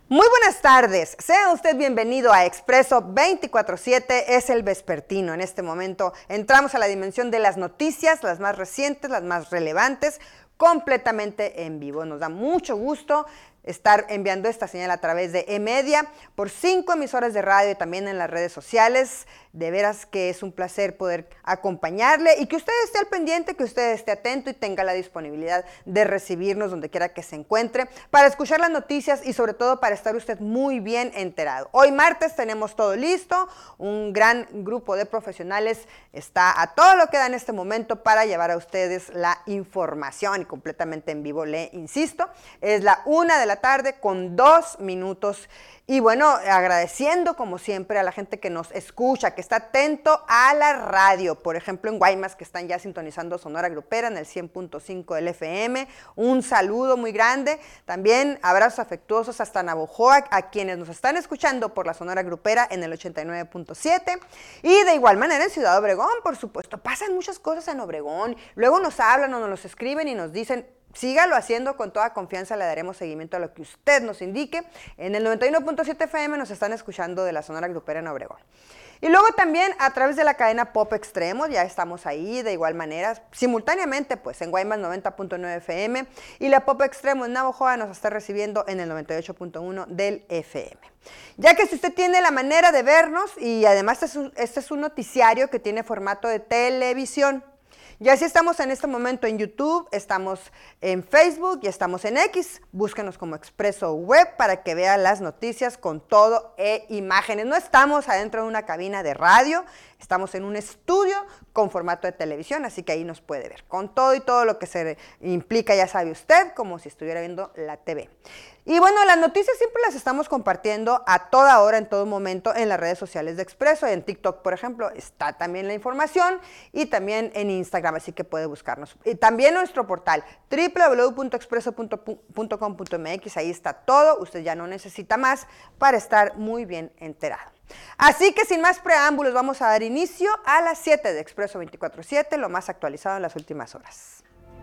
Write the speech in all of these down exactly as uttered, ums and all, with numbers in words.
Muy buenas tardes, sea usted bienvenido a Expreso veinticuatro siete, es el vespertino. En este momento entramos a la dimensión de las noticias, las más recientes, las más relevantes, completamente en vivo. Nos da mucho gusto estar enviando esta señal a través de eMedia por cinco emisoras de radio y también en las redes sociales. De veras que es un placer poder acompañarle y que usted esté al pendiente, que usted esté atento y tenga la disponibilidad de recibirnos donde quiera que se encuentre para escuchar las noticias y sobre todo para estar usted muy bien enterado. Hoy martes tenemos todo listo, un gran grupo de profesionales está a todo lo que da en este momento para llevar a ustedes la información y completamente en vivo, le insisto. Es la una de la tarde con dos minutos. Y bueno, agradeciendo como siempre a la gente que nos escucha, que está atento a la radio, por ejemplo en Guaymas, que están ya sintonizando Sonora Grupera en el cien punto cinco del F M, un saludo muy grande, también abrazos afectuosos hasta Navojoa, a quienes nos están escuchando por la Sonora Grupera en el ochenta y nueve punto siete, y de igual manera en Ciudad Obregón, por supuesto, pasan muchas cosas en Obregón, luego nos hablan o nos escriben y nos dicen, sígalo haciendo con toda confianza, le daremos seguimiento a lo que usted nos indique. En el noventa y uno punto siete F M nos están escuchando de la Sonora Grupera en Obregón. Y luego también a través de la cadena Pop Extremo, ya estamos ahí de igual manera, simultáneamente pues en Guaymas noventa punto nueve F M y la Pop Extremo en Navojoa nos está recibiendo en el noventa y ocho punto uno del F M. Ya que si usted tiene la manera de vernos y además este es un, este es un noticiario que tiene formato de televisión, y así estamos en este momento en YouTube, estamos en Facebook y estamos en X. Búsquenos como Expreso Web para que vea las noticias con todo e imágenes. No estamos adentro de una cabina de radio, estamos en un estudio con formato de televisión, así que ahí nos puede ver. Con todo y todo lo que se implica, ya sabe usted, como si estuviera viendo la T V. Y bueno, las noticias siempre las estamos compartiendo a toda hora, en todo momento, en las redes sociales de Expreso. En TikTok, por ejemplo, está también la información y también en Instagram, así que puede buscarnos. Y también nuestro portal doble u doble u doble u punto expreso punto com punto m x, ahí está todo, usted ya no necesita más para estar muy bien enterado. Así que sin más preámbulos, vamos a dar inicio a las siete de Expreso veinticuatro siete, lo más actualizado en las últimas horas.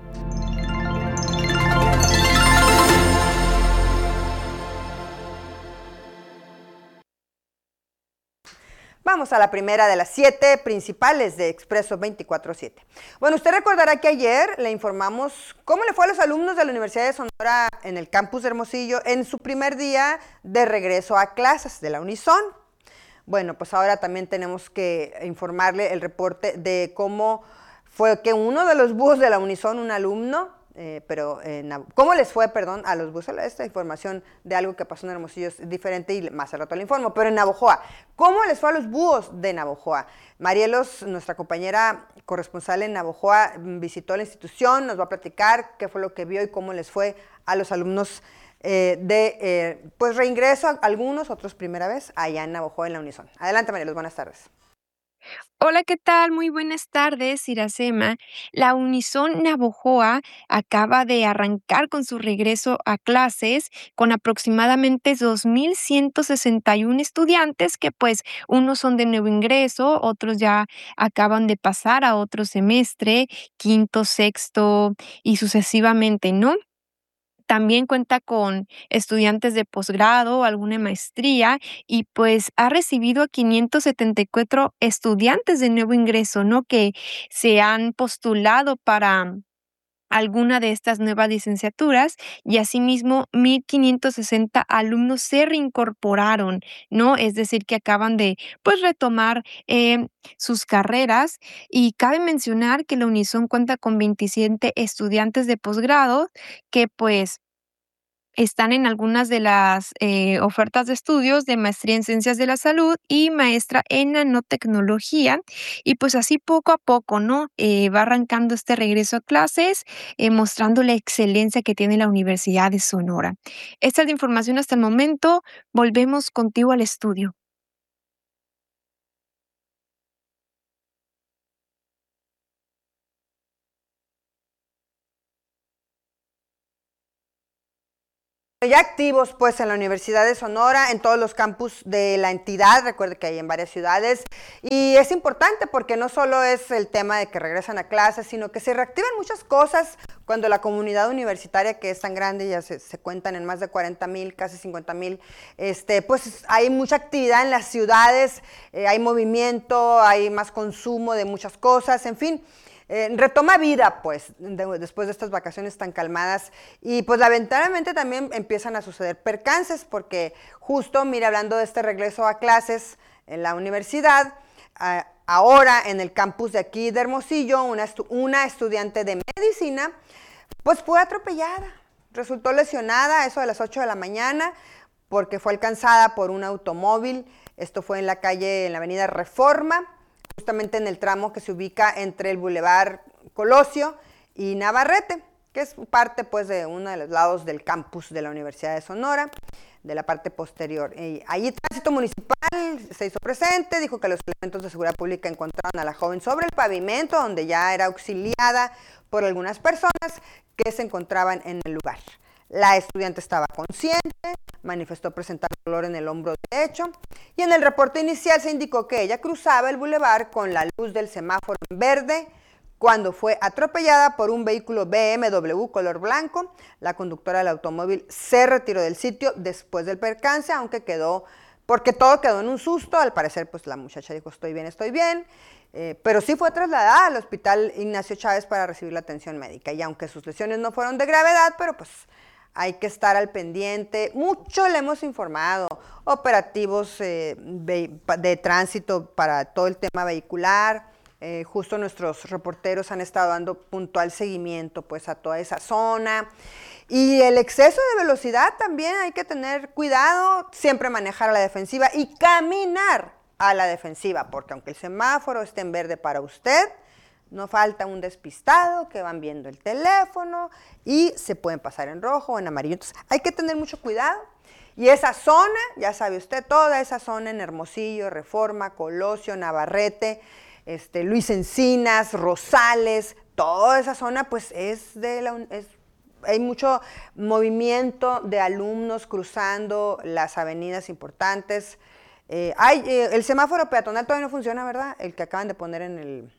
Vamos a la primera de las siete principales de Expreso veinticuatro siete. Bueno, usted recordará que ayer le informamos cómo le fue a los alumnos de la Universidad de Sonora en el campus de Hermosillo en su primer día de regreso a clases de la Unison. Bueno, pues ahora también tenemos que informarle el reporte de cómo fue que uno de los búhos de la Unison, un alumno, Eh, pero eh, ¿cómo les fue, perdón, a los búhos? Esta información de algo que pasó en Hermosillo es diferente y más al rato le informo, pero en Navojoa, ¿cómo les fue a los búhos de Navojoa? Marielos, nuestra compañera corresponsal en Navojoa, visitó la institución, nos va a platicar qué fue lo que vio y cómo les fue a los alumnos eh, de, eh, pues reingreso, algunos, otros primera vez, allá en Navojoa en la Unison. Adelante, Marielos, buenas tardes. Hola, ¿qué tal? Muy buenas tardes, Iracema. La Unison Navojoa acaba de arrancar con su regreso a clases con aproximadamente dos mil ciento sesenta y uno estudiantes que pues unos son de nuevo ingreso, otros ya acaban de pasar a otro semestre, quinto, sexto y sucesivamente, ¿no? También cuenta con estudiantes de posgrado, alguna maestría y pues ha recibido a quinientos setenta y cuatro estudiantes de nuevo ingreso, ¿no? Que se han postulado para alguna de estas nuevas licenciaturas y asimismo mil quinientos sesenta alumnos se reincorporaron, ¿no? Es decir, que acaban de pues retomar eh, sus carreras y cabe mencionar que la Unison cuenta con veintisiete estudiantes de posgrado que pues están en algunas de las, eh, ofertas de estudios de maestría en ciencias de la salud y maestra en nanotecnología. Y, pues, así poco a poco, ¿no?, eh, va arrancando este regreso a clases, eh, mostrando la excelencia que tiene la Universidad de Sonora. Esta es la información hasta el momento. Volvemos contigo al estudio. Ya activos pues en la Universidad de Sonora, en todos los campus de la entidad, recuerde que hay en varias ciudades, y es importante porque no solo es el tema de que regresan a clases, sino que se reactivan muchas cosas cuando la comunidad universitaria, que es tan grande, ya se, se cuentan en más de cuarenta mil, casi cincuenta mil, este, pues hay mucha actividad en las ciudades, eh, hay movimiento, hay más consumo de muchas cosas, en fin. Eh, retoma vida, pues, de, después de estas vacaciones tan calmadas, y pues lamentablemente también empiezan a suceder percances, porque justo, mire, hablando de este regreso a clases en la universidad, eh, ahora en el campus de aquí de Hermosillo, una, estu una estudiante de medicina, pues fue atropellada, resultó lesionada a eso de las ocho de la mañana, porque fue alcanzada por un automóvil. Esto fue en la calle, en la avenida Reforma, justamente en el tramo que se ubica entre el Boulevard Colosio y Navarrete, que es parte pues de uno de los lados del campus de la Universidad de Sonora, de la parte posterior. Y allí Tránsito Municipal se hizo presente, dijo que los elementos de seguridad pública encontraron a la joven sobre el pavimento, donde ya era auxiliada por algunas personas que se encontraban en el lugar. La estudiante estaba consciente, manifestó presentar dolor en el hombro derecho, y en el reporte inicial se indicó que ella cruzaba el bulevar con la luz del semáforo en verde cuando fue atropellada por un vehículo B M W color blanco. La conductora del automóvil se retiró del sitio después del percance, aunque quedó, porque todo quedó en un susto. Al parecer, pues la muchacha dijo, estoy bien, estoy bien, eh, pero sí fue trasladada al hospital Ignacio Chávez para recibir la atención médica, y aunque sus lesiones no fueron de gravedad, pero pues hay que estar al pendiente. Mucho le hemos informado, operativos eh, de, de tránsito para todo el tema vehicular. Eh, justo nuestros reporteros han estado dando puntual seguimiento pues a toda esa zona. Y el exceso de velocidad también hay que tener cuidado, siempre manejar a la defensiva y caminar a la defensiva, porque aunque el semáforo esté en verde para usted, no falta un despistado que van viendo el teléfono y se pueden pasar en rojo o en amarillo. Entonces hay que tener mucho cuidado. Y esa zona, ya sabe usted, toda esa zona en Hermosillo, Reforma, Colosio, Navarrete, este, Luis Encinas, Rosales, toda esa zona pues es de la... Es, hay mucho movimiento de alumnos cruzando las avenidas importantes. Eh, hay, eh, el semáforo peatonal todavía no funciona, ¿verdad? El que acaban de poner en el...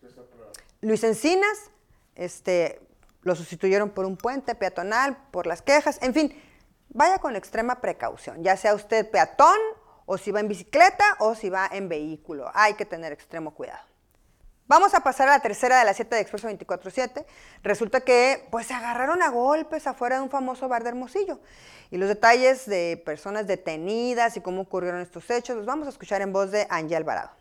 Luis Encinas, este, lo sustituyeron por un puente peatonal, por las quejas, en fin, vaya con extrema precaución, ya sea usted peatón, o si va en bicicleta, o si va en vehículo, hay que tener extremo cuidado. Vamos a pasar a la tercera de las siete de Expreso veinticuatro siete. Resulta que pues se agarraron a golpes afuera de un famoso bar de Hermosillo. Y los detalles de personas detenidas y cómo ocurrieron estos hechos los vamos a escuchar en voz de Angie Alvarado.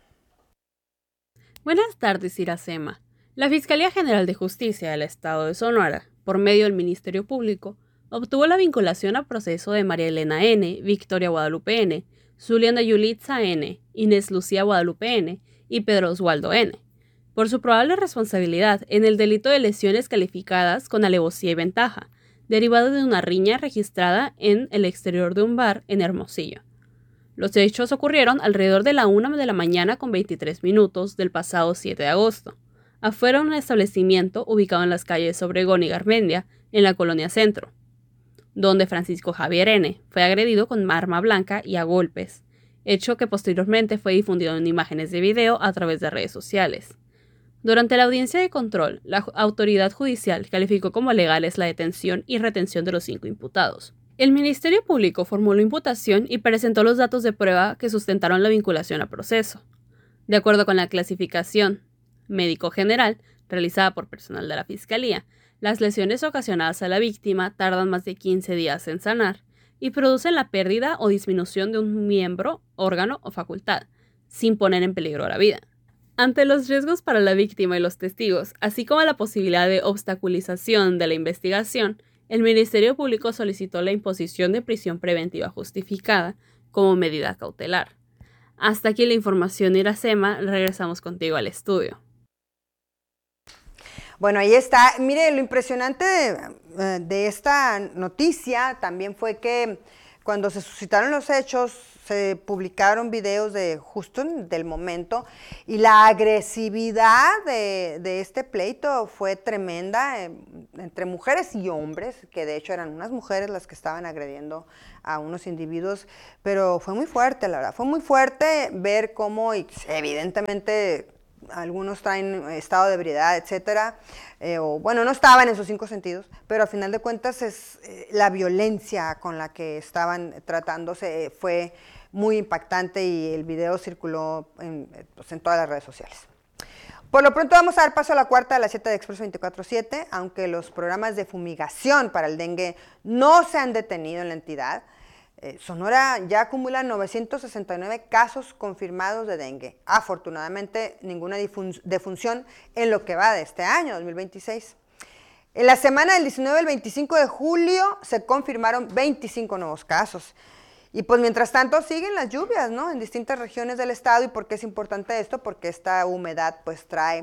Buenas tardes, Iracema. La Fiscalía General de Justicia del Estado de Sonora, por medio del Ministerio Público, obtuvo la vinculación a proceso de María Elena N., Victoria Guadalupe N., Zuliana Yulitza N., Inés Lucía Guadalupe N. y Pedro Oswaldo N., por su probable responsabilidad en el delito de lesiones calificadas con alevosía y ventaja, derivado de una riña registrada en el exterior de un bar en Hermosillo. Los hechos ocurrieron alrededor de la una de la mañana con veintitrés minutos del pasado siete de agosto. Afuera de un establecimiento ubicado en las calles Obregón y Garmendia, en la colonia Centro, donde Francisco Javier N. fue agredido con arma blanca y a golpes, hecho que posteriormente fue difundido en imágenes de video a través de redes sociales. Durante la audiencia de control, la autoridad judicial calificó como legales la detención y retención de los cinco imputados. El Ministerio Público formuló imputación y presentó los datos de prueba que sustentaron la vinculación a proceso. De acuerdo con la clasificación médico general, realizada por personal de la Fiscalía, las lesiones ocasionadas a la víctima tardan más de quince días en sanar y producen la pérdida o disminución de un miembro, órgano o facultad, sin poner en peligro la vida. Ante los riesgos para la víctima y los testigos, así como la posibilidad de obstaculización de la investigación, el Ministerio Público solicitó la imposición de prisión preventiva justificada como medida cautelar. Hasta aquí la información, Iracema. Regresamos contigo al estudio. Bueno, ahí está. Mire, lo impresionante de, de esta noticia también fue que cuando se suscitaron los hechos, se publicaron videos de justo del momento y la agresividad de, de este pleito fue tremenda eh, entre mujeres y hombres, que de hecho eran unas mujeres las que estaban agrediendo a unos individuos, pero fue muy fuerte, la verdad, fue muy fuerte ver cómo, y evidentemente algunos traen estado de ebriedad, etcétera, eh, o bueno, no estaban en sus cinco sentidos, pero al final de cuentas es eh, la violencia con la que estaban tratándose eh, fue muy impactante y el video circuló en, pues, en todas las redes sociales. Por lo pronto vamos a dar paso a la cuarta de las siete de Expreso veinticuatro siete, aunque los programas de fumigación para el dengue no se han detenido en la entidad. Eh, Sonora ya acumula novecientos sesenta y nueve casos confirmados de dengue. Afortunadamente, ninguna defunción en lo que va de este año, dos mil veintiséis. En la semana del diecinueve al veinticinco de julio se confirmaron veinticinco nuevos casos. Y pues mientras tanto siguen las lluvias, ¿no? En distintas regiones del estado. ¿Y por qué es importante esto? Porque esta humedad pues trae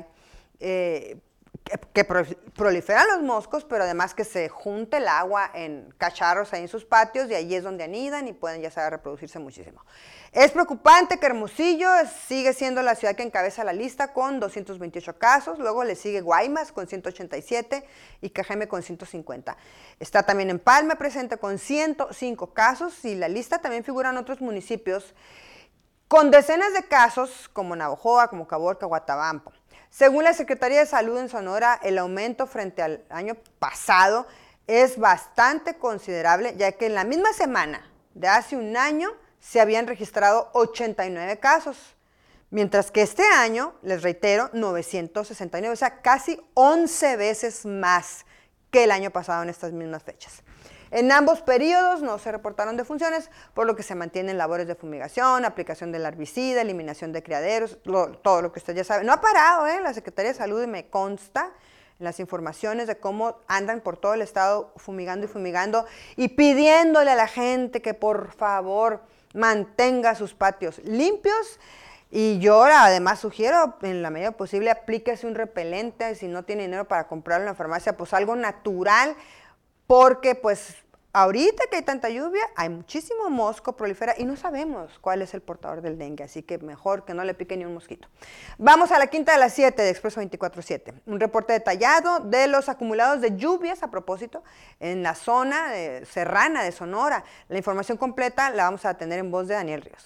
eh, que, que proliferan los moscos, pero además que se junte el agua en cacharros ahí en sus patios y ahí es donde anidan y pueden ya saber reproducirse muchísimo. Es preocupante que Hermosillo sigue siendo la ciudad que encabeza la lista con doscientos veintiocho casos, luego le sigue Guaymas con ciento ochenta y siete y Cajeme con ciento cincuenta. Está también Empalme presente con ciento cinco casos y la lista también figuran otros municipios con decenas de casos como Navojoa, como Caborca, Guatabampo. Según la Secretaría de Salud en Sonora, el aumento frente al año pasado es bastante considerable, ya que en la misma semana de hace un año se habían registrado ochenta y nueve casos, mientras que este año, les reitero, novecientos sesenta y nueve, o sea, casi once veces más que el año pasado en estas mismas fechas. En ambos periodos no se reportaron defunciones, por lo que se mantienen labores de fumigación, aplicación del herbicida, eliminación de criaderos, lo, todo lo que usted ya sabe. No ha parado, ¿eh? La Secretaría de Salud me consta en las informaciones de cómo andan por todo el estado fumigando y fumigando y pidiéndole a la gente que por favor mantenga sus patios limpios. Y yo además sugiero, en la medida posible, aplíquese un repelente, si no tiene dinero para comprarlo en la farmacia, pues algo natural, porque pues ahorita que hay tanta lluvia, hay muchísimo mosco, prolifera, y no sabemos cuál es el portador del dengue, así que mejor que no le pique ni un mosquito. Vamos a la quinta de las siete de Expreso veinticuatro siete, un reporte detallado de los acumulados de lluvias, a propósito, en la zona de, serrana de Sonora. La información completa la vamos a tener en voz de Daniel Ríos.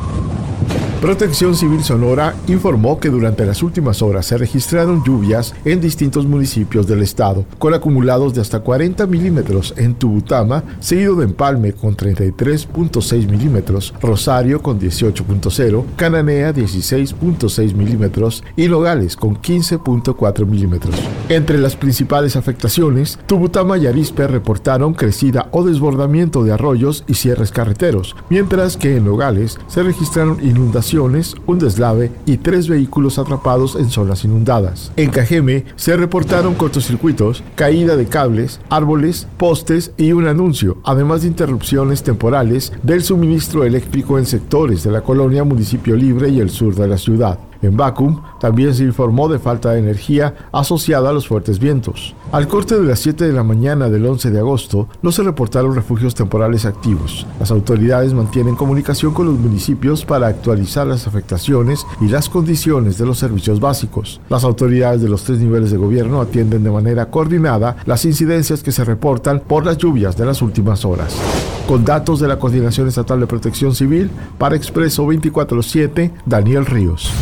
Protección Civil Sonora informó que durante las últimas horas se registraron lluvias en distintos municipios del estado, con acumulados de hasta cuarenta milímetros en Tubutama, seguido de Empalme con treinta y tres punto seis milímetros, Rosario con dieciocho punto cero, Cananea dieciséis punto seis milímetros y Nogales con quince punto cuatro milímetros. Entre las principales afectaciones, Tubutama y Arizpe reportaron crecida o desbordamiento de arroyos y cierres carreteros, mientras que en Nogales se registraron inundaciones, un deslave y tres vehículos atrapados en zonas inundadas. En Cajeme se reportaron cortocircuitos, caída de cables, árboles, postes y un anuncio, además de interrupciones temporales del suministro eléctrico en sectores de la colonia Municipio Libre y el sur de la ciudad. En Bacum también se informó de falta de energía asociada a los fuertes vientos. Al corte de las siete de la mañana del once de agosto, no se reportaron refugios temporales activos. Las autoridades mantienen comunicación con los municipios para actualizar las afectaciones y las condiciones de los servicios básicos. Las autoridades de los tres niveles de gobierno atienden de manera coordinada las incidencias que se reportan por las lluvias de las últimas horas. Con datos de la Coordinación Estatal de Protección Civil, para Expreso veinticuatro siete, Daniel Ríos.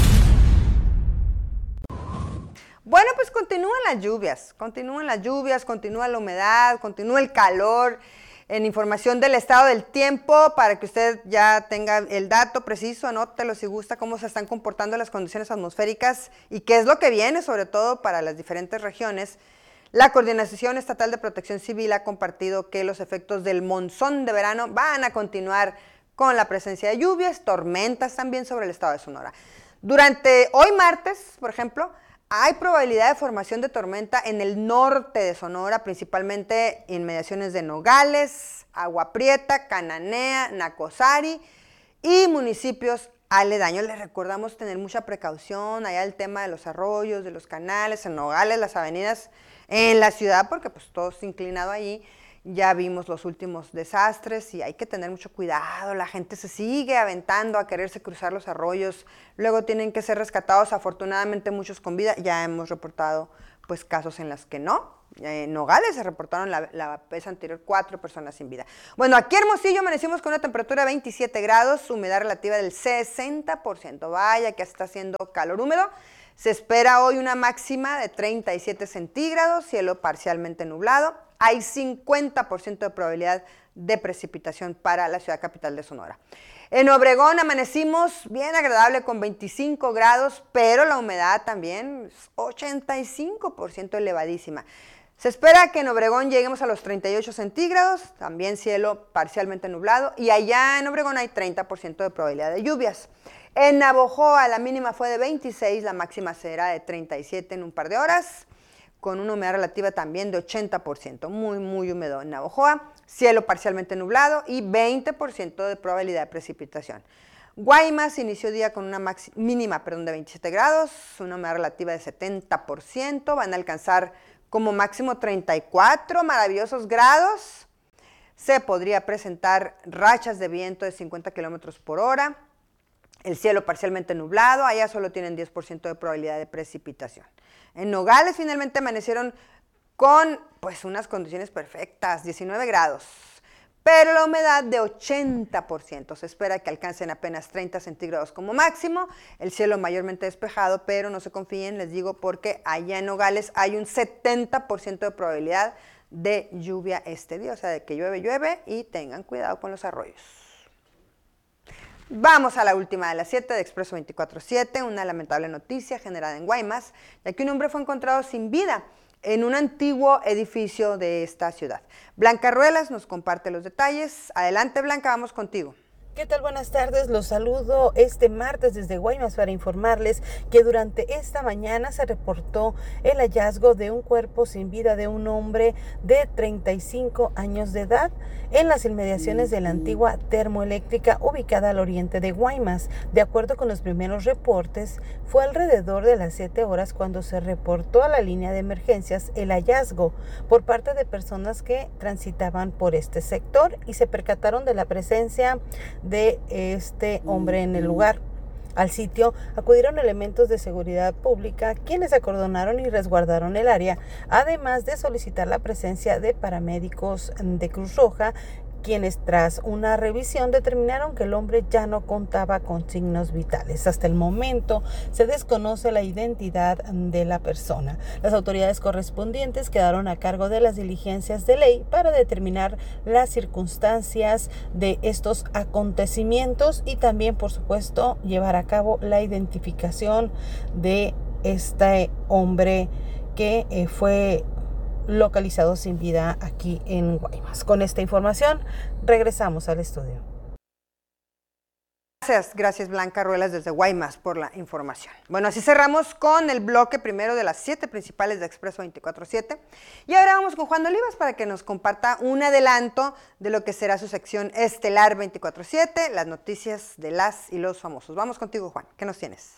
Bueno, pues continúan las lluvias, continúan las lluvias, continúa la humedad, continúa el calor. En información del estado del tiempo, para que usted ya tenga el dato preciso, anótelo si gusta, cómo se están comportando las condiciones atmosféricas y qué es lo que viene, sobre todo para las diferentes regiones. La Coordinación Estatal de Protección Civil ha compartido que los efectos del monzón de verano van a continuar con la presencia de lluvias, tormentas también sobre el estado de Sonora. Durante hoy martes, por ejemplo, hay probabilidad de formación de tormenta en el norte de Sonora, principalmente en inmediaciones de Nogales, Agua Prieta, Cananea, Nacozari y municipios aledaños. Les recordamos tener mucha precaución, allá el tema de los arroyos, de los canales, en Nogales, las avenidas en la ciudad, porque pues todo está inclinado allí, Ya vimos los últimos desastres y hay que tener mucho cuidado. La gente se sigue aventando a quererse cruzar los arroyos. Luego tienen que ser rescatados, afortunadamente muchos con vida. Ya hemos reportado pues casos en los que no. En Nogales se reportaron la, la vez anterior cuatro personas sin vida. Bueno, aquí en Hermosillo amanecimos con una temperatura de veintisiete grados, humedad relativa del sesenta por ciento. Vaya que está haciendo calor húmedo. Se espera hoy una máxima de treinta y siete centígrados, cielo parcialmente nublado. Hay cincuenta por ciento de probabilidad de precipitación para la ciudad capital de Sonora. En Obregón amanecimos bien agradable con veinticinco grados, pero la humedad también es ochenta y cinco por ciento elevadísima. Se espera que en Obregón lleguemos a los treinta y ocho centígrados, también cielo parcialmente nublado, y allá en Obregón hay treinta por ciento de probabilidad de lluvias. En Navojoa la mínima fue de veintiséis, la máxima será de treinta y siete en un par de horas, con una humedad relativa también de ochenta por ciento, muy, muy húmedo en Navojoa, cielo parcialmente nublado y veinte por ciento de probabilidad de precipitación. Guaymas inició día con una mínima perdón, de veintisiete grados, una humedad relativa de setenta por ciento, van a alcanzar como máximo treinta y cuatro maravillosos grados. Se podría presentar rachas de viento de cincuenta kilómetros por hora. El cielo parcialmente nublado, allá solo tienen diez por ciento de probabilidad de precipitación. En Nogales finalmente amanecieron con pues unas condiciones perfectas, diecinueve grados, pero la humedad de ochenta por ciento. Se espera que alcancen apenas treinta centígrados como máximo, el cielo mayormente despejado, pero no se confíen, les digo, porque allá en Nogales hay un setenta por ciento de probabilidad de lluvia este día, o sea, de que llueve, llueve y tengan cuidado con los arroyos. Vamos a la última de las siete de Expreso veinticuatro siete, una lamentable noticia generada en Guaymas, ya que un hombre fue encontrado sin vida en un antiguo edificio de esta ciudad. Blanca Ruelas nos comparte los detalles. Adelante, Blanca, vamos contigo. ¿Qué tal? Buenas tardes, los saludo este martes desde Guaymas para informarles que durante esta mañana se reportó el hallazgo de un cuerpo sin vida de un hombre de treinta y cinco años de edad en las inmediaciones de la antigua termoeléctrica ubicada al oriente de Guaymas. De acuerdo con los primeros reportes, fue alrededor de las siete horas cuando se reportó a la línea de emergencias el hallazgo por parte de personas que transitaban por este sector y se percataron de la presencia de este hombre en el lugar. Al sitio acudieron elementos de seguridad pública, quienes acordonaron y resguardaron el área, además de solicitar la presencia de paramédicos de Cruz Roja, quienes tras una revisión determinaron que el hombre ya no contaba con signos vitales. Hasta el momento se desconoce la identidad de la persona. Las autoridades correspondientes quedaron a cargo de las diligencias de ley para determinar las circunstancias de estos acontecimientos y también, por supuesto, llevar a cabo la identificación de este hombre que eh, fue localizado sin vida aquí en Guaymas. Con esta información regresamos al estudio. Gracias, gracias Blanca Ruelas desde Guaymas por la información. Bueno, así cerramos con el bloque primero de las siete principales de Expreso veinticuatro siete y ahora vamos con Juan Olivas para que nos comparta un adelanto de lo que será su sección estelar veinticuatro siete, las noticias de las y los famosos. Vamos contigo, Juan, ¿qué nos tienes?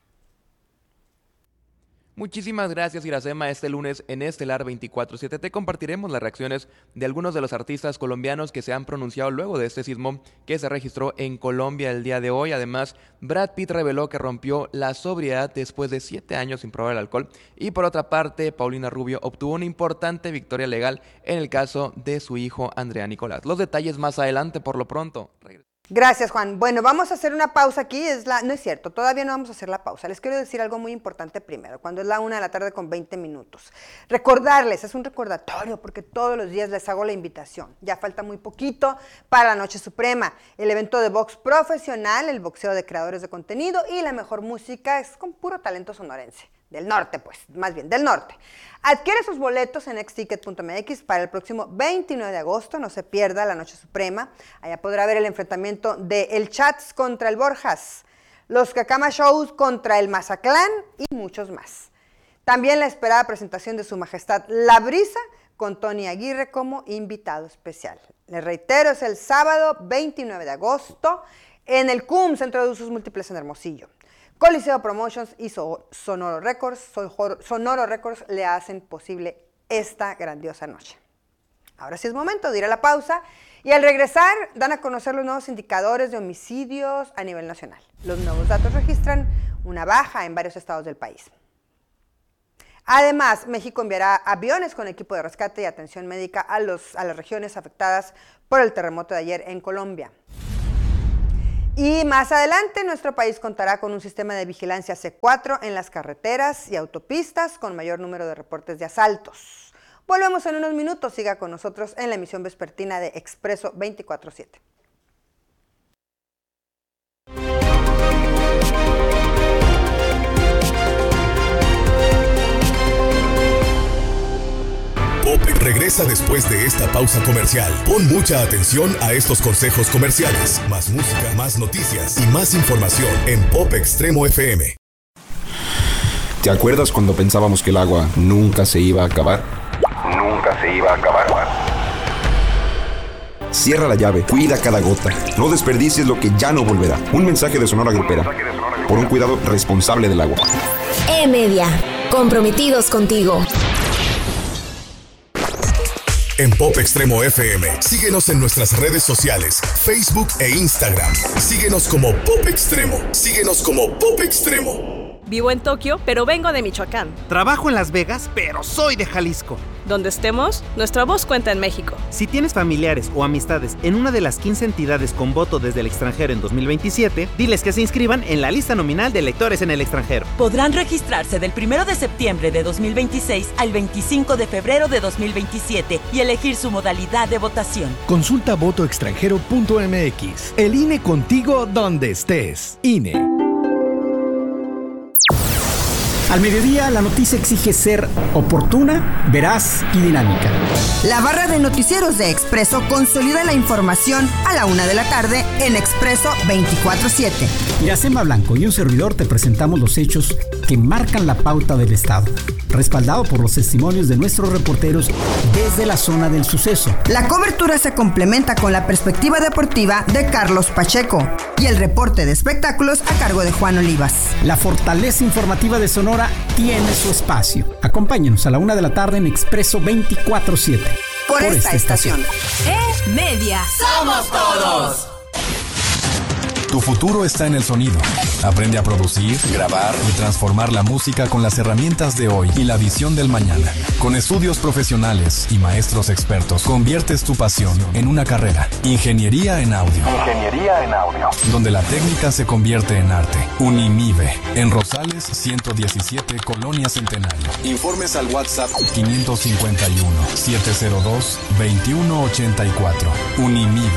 Muchísimas gracias, Iracema. Este lunes en Estelar veinticuatro siete te compartiremos las reacciones de algunos de los artistas colombianos que se han pronunciado luego de este sismo que se registró en Colombia el día de hoy. Además, Brad Pitt reveló que rompió la sobriedad después de siete años sin probar el alcohol. Y por otra parte, Paulina Rubio obtuvo una importante victoria legal en el caso de su hijo Andrea Nicolás. Los detalles más adelante, por lo pronto. Gracias, Juan. Bueno, vamos a hacer una pausa aquí. Es la... No es cierto, todavía no vamos a hacer la pausa. Les quiero decir algo muy importante primero, cuando es la una de la tarde con veinte minutos. Recordarles, es un recordatorio, porque todos los días les hago la invitación. Ya falta muy poquito para la Noche Suprema, el evento de box profesional, el boxeo de creadores de contenido y la mejor música es con puro talento sonorense. Del norte, pues, más bien, del norte. Adquiere sus boletos en ex ticket punto m x para el próximo veintinueve de agosto. No se pierda la Noche Suprema. Allá podrá ver el enfrentamiento de El Chats contra el Borjas, los Cacama Shows contra el Mazatlán y muchos más. También la esperada presentación de Su Majestad La Brisa con Tony Aguirre como invitado especial. Les reitero, es el sábado veintinueve de agosto en el C U M, Centro de Usos Múltiples en Hermosillo. Coliseo Promotions y Sonoro Records, Sonoro Records le hacen posible esta grandiosa noche. Ahora sí es momento de ir a la pausa y al regresar dan a conocer los nuevos indicadores de homicidios a nivel nacional. Los nuevos datos registran una baja en varios estados del país. Además, México enviará aviones con equipo de rescate y atención médica a, los, a las regiones afectadas por el terremoto de ayer en Colombia. Y más adelante, nuestro país contará con un sistema de vigilancia C cuatro en las carreteras y autopistas con mayor número de reportes de asaltos. Volvemos en unos minutos. Siga con nosotros en la emisión vespertina de Expreso veinticuatro siete. Popec regresa después de esta pausa comercial. Pon mucha atención a estos consejos comerciales. Más música, más noticias y más información en Pop Extremo F M. ¿Te acuerdas cuando pensábamos que el agua nunca se iba a acabar? Nunca se iba a acabar. Cierra la llave, cuida cada gota. No desperdicies lo que ya no volverá. Un mensaje de Sonora Grupera. Por un cuidado responsable del agua. E-Media. Comprometidos contigo. En Pop Extremo F M, síguenos en nuestras redes sociales, Facebook e Instagram. Síguenos como Pop Extremo. Síguenos como Pop Extremo. Vivo en Tokio, pero vengo de Michoacán. Trabajo en Las Vegas, pero soy de Jalisco. Donde estemos, nuestra voz cuenta en México. Si tienes familiares o amistades en una de las quince entidades con voto desde el extranjero en dos mil veintisiete, diles que se inscriban en la lista nominal de electores en el extranjero. Podrán registrarse del primero de septiembre de dos mil veintiséis al veinticinco de febrero de dos mil veintisiete y elegir su modalidad de votación. Consulta voto extranjero punto m x. El I N E contigo donde estés. I N E. Al mediodía, la noticia exige ser oportuna, veraz y dinámica. La barra de noticieros de Expreso consolida la información a la una de la tarde en Expreso veinticuatro siete. Iracema Blanco y un servidor te presentamos los hechos que marcan la pauta del Estado, respaldado por los testimonios de nuestros reporteros desde la zona del suceso. La cobertura se complementa con la perspectiva deportiva de Carlos Pacheco y el reporte de espectáculos a cargo de Juan Olivas. La fortaleza informativa de Sonora tiene su espacio. Acompáñenos a la una de la tarde en Expreso veinticuatro siete. Por, por esta, esta estación. estación. E-Media. ¡Somos todos! Tu futuro está en el sonido. Aprende a producir, grabar y transformar la música con las herramientas de hoy y la visión del mañana. Con estudios profesionales y maestros expertos, conviertes tu pasión en una carrera. Ingeniería en audio. Ingeniería en audio. Donde la técnica se convierte en arte. Unimive. En Rosales ciento diecisiete, Colonia Centenario. Informes al WhatsApp quinientos cincuenta y uno, setecientos dos, veintiuno ochenta y cuatro. Unimive.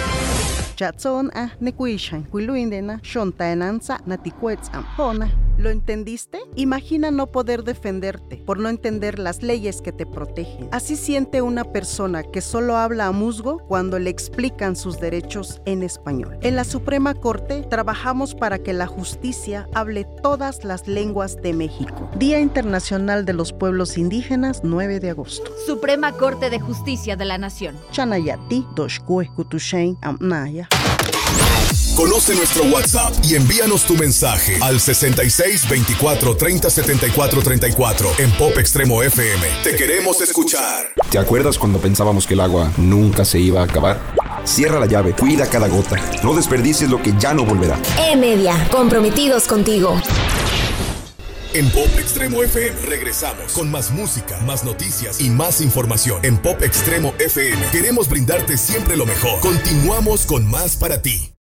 ¿Lo entendiste? Imagina no poder defenderte por no entender las leyes que te protegen. Así siente una persona que solo habla a musgo cuando le explican sus derechos en español. En la Suprema Corte trabajamos para que la justicia hable todas las lenguas de México. Día Internacional de los Pueblos Indígenas, nueve de agosto. Suprema Corte de Justicia de la Nación. Chanayati, Doshkue, Kutushain, Amnaya. Conoce nuestro WhatsApp y envíanos tu mensaje al sesenta y seis, veinticuatro, treinta, setenta y cuatro, treinta y cuatro en Pop Extremo F M. Te queremos escuchar. ¿Te acuerdas cuando pensábamos que el agua nunca se iba a acabar? Cierra la llave, cuida cada gota. No desperdicies lo que ya no volverá. E-Media, comprometidos contigo. En Pop Extremo F M regresamos con más música, más noticias y más información. En Pop Extremo F M queremos brindarte siempre lo mejor. Continuamos con más para ti.